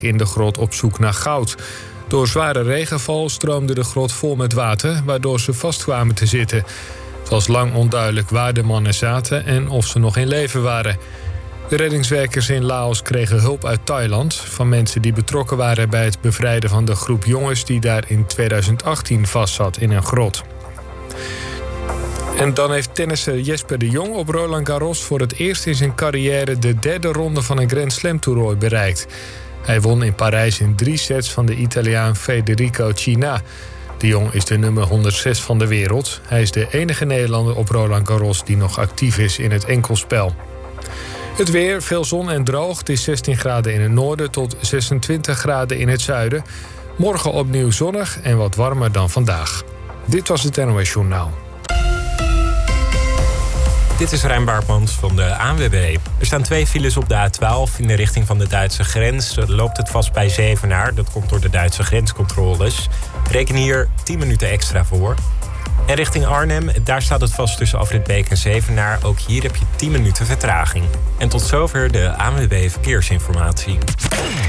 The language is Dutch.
in de grot op zoek naar goud. Door zware regenval stroomde de grot vol met water, waardoor ze vast kwamen te zitten. Het was lang onduidelijk waar de mannen zaten en of ze nog in leven waren. De reddingswerkers in Laos kregen hulp uit Thailand van mensen die betrokken waren bij het bevrijden van de groep jongens die daar in 2018 vastzat in een grot. En dan heeft tennisser Jesper de Jong op Roland Garros voor het eerst in zijn carrière de derde ronde van een Grand Slam toernooi bereikt. Hij won in Parijs in 3 sets van de Italiaan Federico China. De Jong is de nummer 106 van de wereld. Hij is de enige Nederlander op Roland Garros die nog actief is in het enkelspel. Het weer, veel zon en droog. Het is 16 graden in het noorden tot 26 graden in het zuiden. Morgen opnieuw zonnig en wat warmer dan vandaag. Dit was het NOS Journaal. Dit is Rijn Baartmans van de ANWB. Er staan 2 files op de A12 in de richting van de Duitse grens. Loopt het vast bij Zevenaar. Dat komt door de Duitse grenscontroles. Reken hier 10 minuten extra voor. En richting Arnhem, daar staat het vast tussen Afrit Beek en Zevenaar. Ook hier heb je 10 minuten vertraging. En tot zover de ANWB Verkeersinformatie.